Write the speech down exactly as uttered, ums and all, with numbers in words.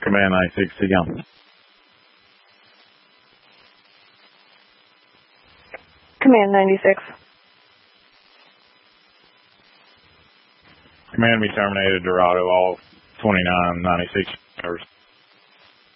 Command ninety-six, again. Command ninety-six. Command be terminated, Dorado, all twenty-nine ninety-six hours.